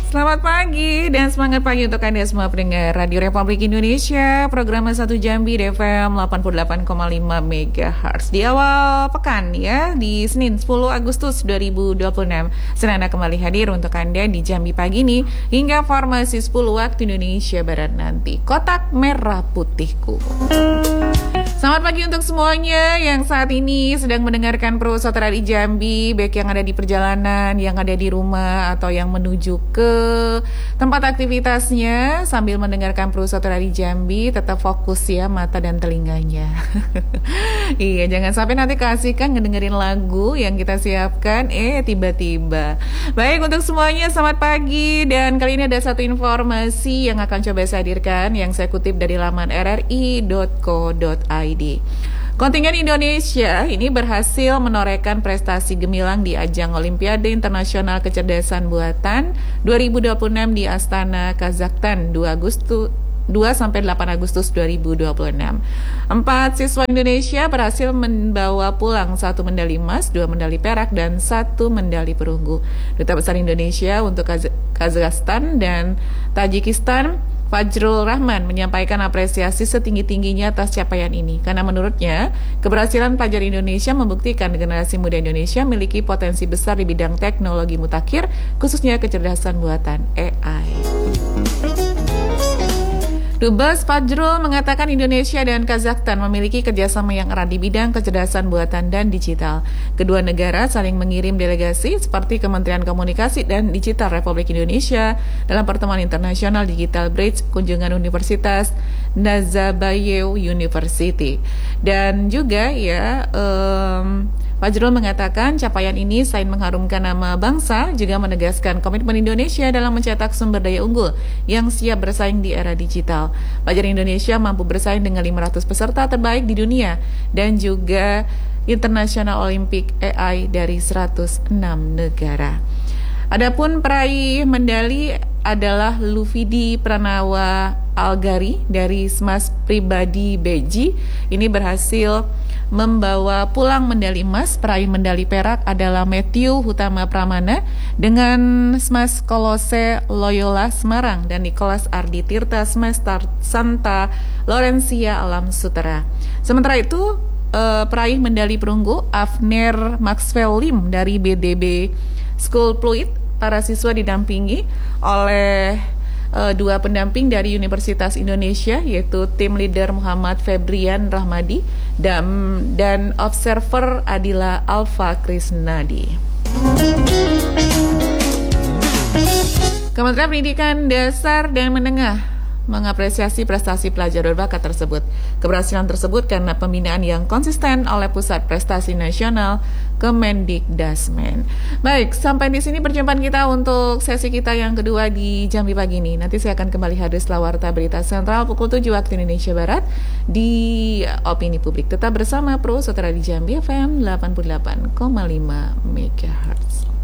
Selamat pagi dan semangat pagi untuk Anda semua pendengar Radio Republik Indonesia, program 1 Jambi di FM 88,5 MHz. Di awal pekan ya, di Senin 10 Agustus 2026. Senang kembali hadir untuk Anda di Jambi pagi ini hingga formasi 10 waktu Indonesia Barat nanti. Kotak merah putihku. Selamat pagi untuk semuanya yang saat ini sedang mendengarkan Pro Saudara di Jambi, baik yang ada di perjalanan, yang ada di rumah, atau yang menuju ke tempat aktivitasnya sambil mendengarkan Pro Saudara di Jambi. Tetap fokus ya mata dan telinganya. Iya, jangan sampai nanti keasikan ngedengerin lagu yang kita siapkan, tiba-tiba. Baik untuk semuanya, selamat pagi. Dan kali ini ada satu informasi yang akan coba saya hadirkan, yang saya kutip dari laman rri.co.id. Kontingen Indonesia ini berhasil menorehkan prestasi gemilang di ajang Olimpiade Internasional Kecerdasan Buatan 2026 di Astana, Kazakhstan 2-8 Agustus 2026. 4 siswa Indonesia berhasil membawa pulang 1 medali emas, 2 medali perak, dan 1 medali perunggu. Duta Besar Indonesia untuk Kazakhstan dan Tajikistan, Fajrul Rahman, menyampaikan apresiasi setinggi-tingginya atas capaian ini. Karena menurutnya, keberhasilan pelajar Indonesia membuktikan generasi muda Indonesia memiliki potensi besar di bidang teknologi mutakhir, khususnya kecerdasan buatan AI. Dubes Fajrul mengatakan Indonesia dan Kazakhstan memiliki kerjasama yang erat di bidang kecerdasan buatan dan digital. Kedua negara saling mengirim delegasi seperti Kementerian Komunikasi dan Digital Republik Indonesia dalam pertemuan internasional Digital Bridge kunjungan Universitas Nazarbayev University. Dan juga Fajrul mengatakan capaian ini selain mengharumkan nama bangsa, juga menegaskan komitmen Indonesia dalam mencetak sumber daya unggul yang siap bersaing di era digital. Pelajar Indonesia mampu bersaing dengan 500 peserta terbaik di dunia dan juga International Olympic AI dari 106 negara. Adapun peraih medali adalah Lufidi Pranawa Algari dari Smash Pribadi Beji. Ini berhasil membawa pulang medali emas. Peraih medali perak adalah Matthew Hutama Pramana dengan Smash Kolose Loyola Semarang dan Nicholas Ardi Tirta Smash Santa Laurencia Alam Sutera. Sementara itu, peraih medali perunggu Afner Maxwell Lim dari BDB School Pluit. Para siswa didampingi oleh 2 pendamping dari Universitas Indonesia, yaitu tim leader Muhammad Febrian Rahmadi dan observer Adila Alfa Krisnadi. Kementerian Pendidikan Dasar dan Menengah mengapresiasi prestasi pelajar berbakat tersebut. Keberhasilan tersebut karena pembinaan yang konsisten oleh Pusat Prestasi Nasional Kemendikdasmen. Baik, sampai di sini perjumpaan kita untuk sesi kita yang kedua di Jambi pagi ini. Nanti saya akan kembali hadir setelah Warta Berita Sentral pukul 7 waktu Indonesia Barat di Opini Publik. Tetap bersama Pro Saudara di Jambi FM 88,5 MHz.